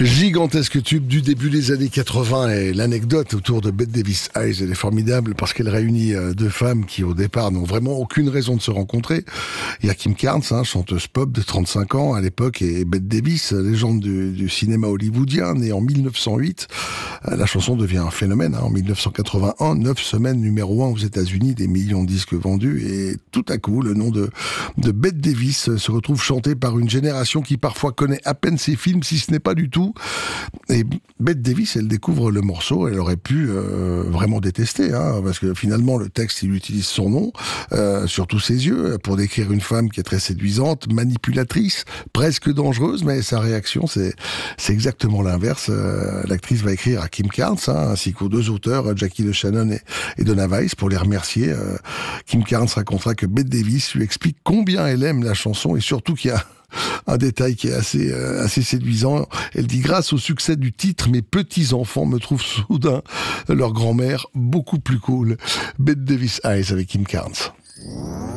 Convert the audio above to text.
Gigantesque tube du début des années 80, et l'anecdote autour de Bette Davis Eyes, elle est formidable parce qu'elle réunit deux femmes qui au départ n'ont vraiment aucune raison de se rencontrer. Il y a Kim Carnes, chanteuse pop de 35 ans à l'époque, et Bette Davis, légende du cinéma hollywoodien, née en 1908. La chanson devient un phénomène. En 1981, 9 semaines numéro 1 aux États-Unis, des millions de disques vendus, et tout à coup, le nom de Bette Davis se retrouve chanté par une génération qui parfois connaît à peine ses films, si ce n'est pas du tout. Et Bette Davis, elle découvre le morceau, elle aurait pu vraiment détester, parce que finalement le texte, il utilise son nom, sur tous ses yeux, pour décrire une femme qui est très séduisante, manipulatrice, presque dangereuse, mais sa réaction, c'est exactement l'inverse. L'actrice va écrire à Kim Carnes, ainsi qu'aux deux auteurs, Jackie DeShannon et Donna Weiss, pour les remercier. Kim Carnes racontera que Bette Davis lui explique combien elle aime la chanson, et surtout qu'il y a un détail qui est assez séduisant. Elle dit: grâce au succès du titre, mes petits-enfants me trouvent soudain leur grand-mère beaucoup plus cool. Bette Davis Eyes avec Kim Carnes.